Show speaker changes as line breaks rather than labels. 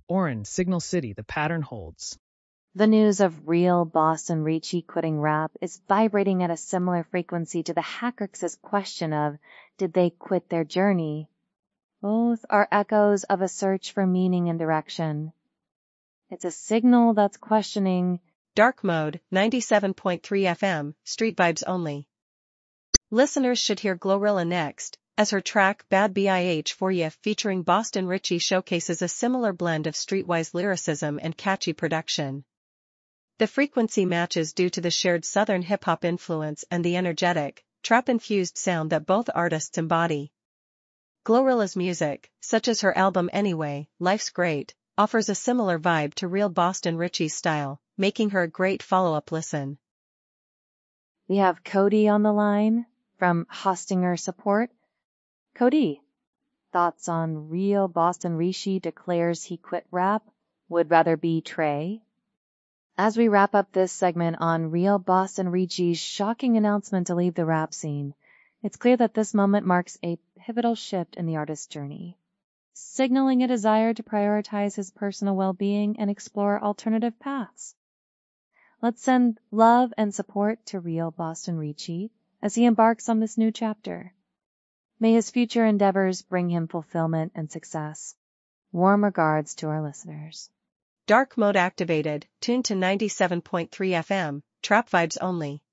Oren, Signal City, the pattern holds.
The news of real Boston Ricci quitting rap is vibrating at a similar frequency to the Hackrix's question of, did they quit their journey? Both are echoes of a search for meaning and direction. It's a signal that's questioning.
Dark Mode, 97.3 FM, street vibes only. Listeners should hear Glorilla next, as her track Bad Bitch for Ya featuring Boston Ricci showcases a similar blend of streetwise lyricism and catchy production. The frequency matches due to the shared southern hip-hop influence and the energetic, trap-infused sound that both artists embody. Glorilla's music, such as her album Anyway, Life's Great, offers a similar vibe to real Boston Ricci's style, making her a great follow-up listen.
We have Cody on the line from Hostinger Support. Cody, thoughts on real Boston Ricci declares he quit rap, would rather be Trey? As we wrap up this segment on real Boston Ricci's shocking announcement to leave the rap scene, it's clear that this moment marks a pivotal shift in the artist's journey, signaling a desire to prioritize his personal well-being and explore alternative paths. Let's send love and support to real Boston Ricci as he embarks on this new chapter. May his future endeavors bring him fulfillment and success. Warm regards to our listeners.
Dark Mode activated, tuned to 97.3 FM, trap vibes only.